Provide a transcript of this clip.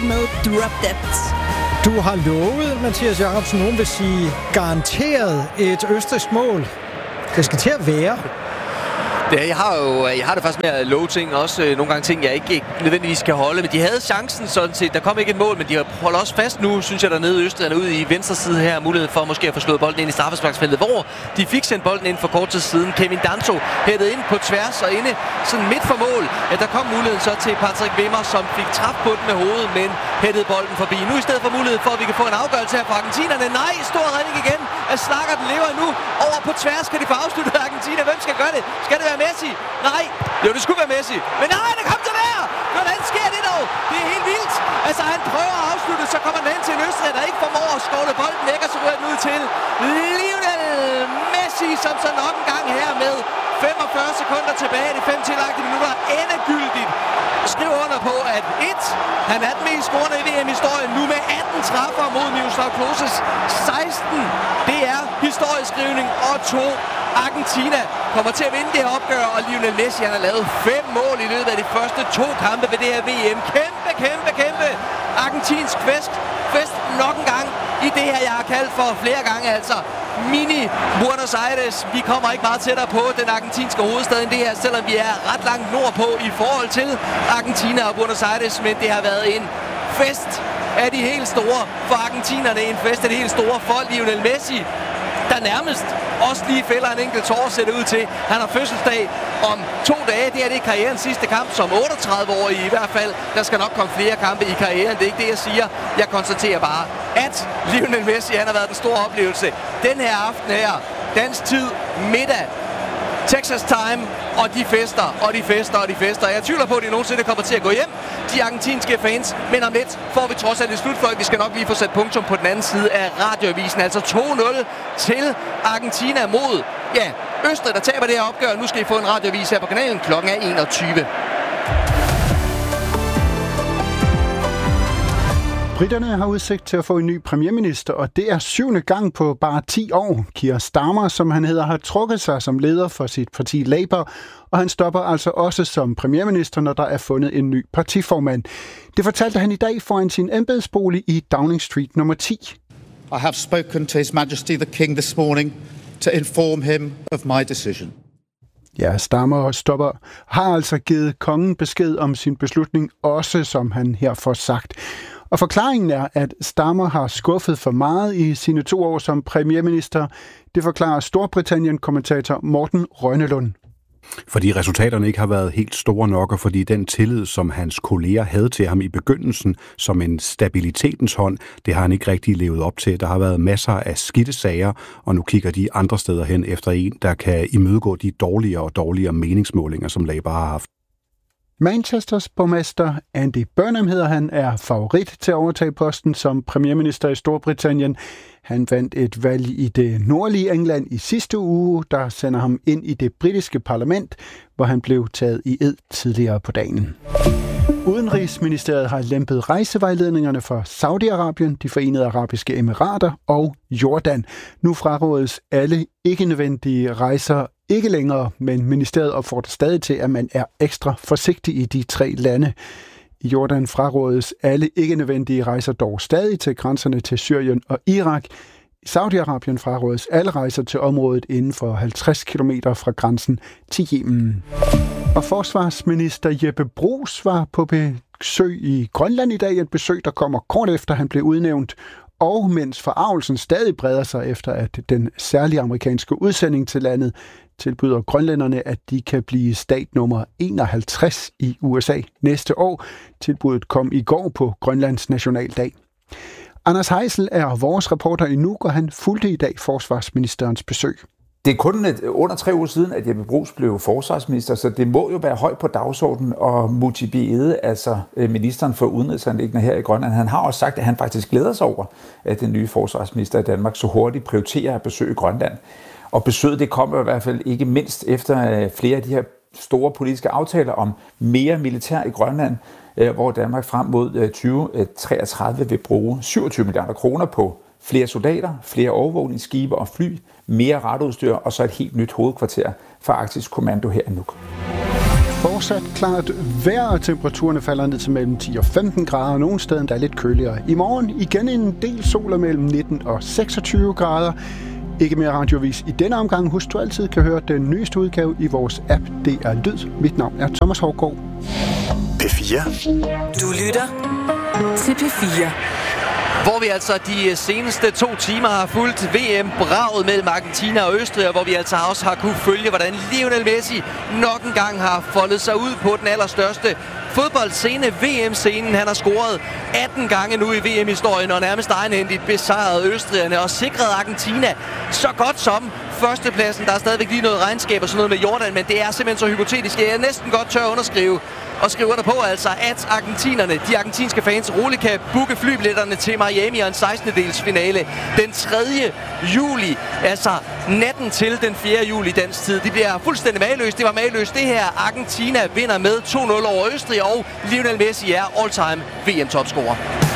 med Drop Dead. Du har lovet, Mathias Jacobsen, nogen vil sige garanteret et østrigsk mål. Det skal til at være. Ja, jeg har det faktisk med at love ting, også nogle gange ting, jeg ikke nødvendigvis kan holde. Men de havde chancen sådan set. Der kom ikke et mål, men de holder også fast nu, synes jeg, dernede i Østrig, eller ude i venstre side her. Mulighed for måske at få slået bolden ind i straffesparksfeltet, hvor de fik sendt bolden ind for kort tid siden. Kevin Danso hættede ind på tværs og inde sådan midt for mål. Ja, der kom muligheden så til Patrick Wimmer, som fik trap på den med hovedet, men hættede bolden forbi. Nu i stedet for mulighed for, at vi kan få en afgørelse her fra argentinerne. Nej, stor redning igen. Slakker den lever nu. Over på tværs kan de få afsluttet Argentina. Hvem skal gøre det? Skal det være Messi? Nej. Jo, det skulle være Messi. Men nej, der kom til der! Hvordan sker det dog? Det er helt vildt. Altså, han prøver at afslutte, så kommer den hen til en Østrig, der ikke formår at skovle bolden væk, og så ryger den ud til Lionel Messi, som så nok en gang her med 45 sekunder tilbage i de 5 tillagte minutter endegyldigt skriver under på, at 1. Han er den mest scorende i VM-historien, nu med 18 træffer mod Miroslav Kloses 16. Det er historieskrivning, og 2. Argentina kommer til at vinde det her opgør, og Lionel Messi han har lavet 5 mål i løbet af de første 2 kampe ved det her VM. Kæmpe argentinsk fest nok en gang i det her, jeg har kaldt for flere gange, altså mini Buenos Aires. Vi kommer ikke meget tættere på den argentinske hovedstad end det her, selvom vi er ret langt nordpå i forhold til Argentina og Buenos Aires, men det har været en fest af de helt store for argentinerne, en fest af de helt store for Lionel Messi, der nærmest også lige fælder en enkelt tår, ser det ud til. Han har fødselsdag om 2 dage. Det er karrierens sidste kamp som 38-årig i hvert fald. Der skal nok komme flere kampe i karrieren. Det er ikke det, jeg siger. Jeg konstaterer bare, at Lionel Messi han har været den store oplevelse. Den her aften her, dansk tid, middag, Texas time, og de fester. Jeg tvivler på, at de nogensinde kommer til at gå hjem, de argentinske fans. Men om lidt får vi trods alt et slutfløjt. Vi skal nok lige få sat punktum på den anden side af radioavisen. Altså 2-0 til Argentina mod Østrig, der taber det her opgør. Nu skal I få en radioavis her på kanalen. Klokken er 21. Briterne har udsigt til at få en ny premierminister, og det er 7. gang på bare 10 år. Keir Starmer, som han hedder, har trukket sig som leder for sit parti Labour, og han stopper altså også som premierminister, når der er fundet en ny partiformand. Det fortalte han i dag foran sin embedsbolig i Downing Street nummer 10. I have spoken to His Majesty the King this morning to inform him of my decision. Ja, Starmer stopper har altså givet kongen besked om sin beslutning, også som han her får sagt. Og forklaringen er, at Starmer har skuffet for meget i sine 2 år som premierminister. Det forklarer Storbritannien-kommentator Morten Rønnelund. Fordi resultaterne ikke har været helt store nok, og fordi den tillid, som hans kolleger havde til ham i begyndelsen, som en stabilitetens hånd, det har han ikke rigtig levet op til. Der har været masser af skidte sager, og nu kigger de andre steder hen efter en, der kan imødegå de dårligere og dårligere meningsmålinger, som Labour har haft. Manchesters borgmester Andy Burnham hedder han, er favorit til at overtage posten som premierminister i Storbritannien. Han vandt et valg i det nordlige England i sidste uge, der sender ham ind i det britiske parlament, hvor han blev taget i ed tidligere på dagen. Udenrigsministeriet har lempet rejsevejledningerne for Saudi-Arabien, de Forenede Arabiske Emirater og Jordan. Nu frarådes alle ikke-nødvendige rejser ikke længere, men ministeriet opfordrer stadig til, at man er ekstra forsigtig i de 3 lande. I Jordan frarådes alle ikke-nødvendige rejser dog stadig til grænserne til Syrien og Irak. I Saudi-Arabien frarådes alle rejser til området inden for 50 km fra grænsen til Yemen. Og forsvarsminister Jeppe Bruus var på besøg i Grønland i dag, et besøg, der kommer kort efter han blev udnævnt, og mens forargelsen stadig breder sig efter, at den særlige amerikanske udsending til landet tilbyder grønlænderne, at de kan blive stat nummer 51 i USA næste år. Tilbuddet kom i går på Grønlands nationaldag. Anders Heisel er vores reporter i Nuuk, og han fulgte i dag forsvarsministerens besøg. Det er kun under 3 uger siden, at Jeppe Bruus blev forsvarsminister, så det må jo være højt på dagsordenen. Og Mujibi Ede, altså ministeren for udenrigsanliggender her i Grønland, han har også sagt, at han faktisk glæder sig over, at den nye forsvarsminister i Danmark så hurtigt prioriterer at besøge Grønland. Og besøget det kommer i hvert fald ikke mindst efter flere af de her store politiske aftaler om mere militær i Grønland, hvor Danmark frem mod 2033 vil bruge 27 milliarder kroner på flere soldater, flere overvågningsskibe og fly, mere radioudstyr og så et helt nyt hovedkvarter for Arktisk Kommando her i Nuuk. fortsat klart vejr, og temperaturerne falder ned til mellem 10 og 15 grader, og nogle steder der er lidt køligere. I morgen igen en del sol mellem 19 og 26 grader. Ikke mere radiovis i denne omgang. Husk, du altid kan høre den nyeste udgave i vores app DR Lyd. Mit navn er Thomas Hougaard. P4. Du lytter til P4. Hvor vi altså de seneste 2 timer har fulgt VM-braget mellem Argentina og Østrig, og hvor vi altså også har kunne følge, hvordan Lionel Messi nok en gang har foldet sig ud på den allerstørste fodboldscene, VM-scenen. Han har scoret 18 gange nu i VM-historien og nærmest egenhændigt besejret østrigerne og sikret Argentina så godt som førstepladsen. Der er stadigvæk lige noget regnskab og sådan noget med Jordan, men det er simpelthen så hypotetisk. Jeg er næsten godt tør underskrive og skriver der på altså, at argentinerne, de argentinske fans, roligt kan booke flybilletterne til Miami og en 16. finale den 3. juli. Altså natten til den 4. juli dansk tid. Det bliver fuldstændig mageløst. Det var mageløst det her. Argentina vinder med 2-0 over Østrig, og Lionel Messi er all-time VM-topscorer.